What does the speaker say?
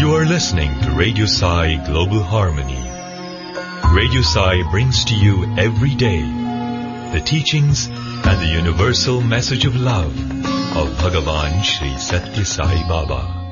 You are listening to Radio Sai Global Harmony. Radio Sai brings to you every day the teachings and the universal message of love of Bhagavan Sri Satya Sai Baba.